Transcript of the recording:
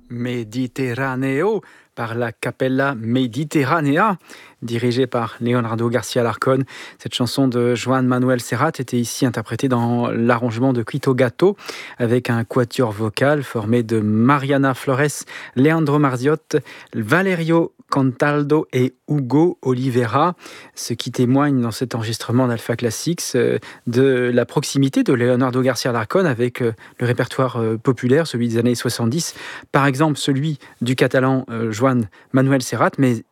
Mediterraneo par la Capella Mediterranea, dirigée par Leonardo García Alarcón. Cette chanson de Joan Manuel Serrat était ici interprétée dans l'arrangement de Quito Gatto avec un quatuor vocal formé de Mariana Flores, Leandro Marziot, Valerio Contaldo et Hugo Oliveira, ce qui témoigne dans cet enregistrement d'Alpha Classics de la proximité de Leonardo García Alarcón avec le répertoire populaire, celui des années 70, par exemple celui du catalan Joan Manuel Serrat, mais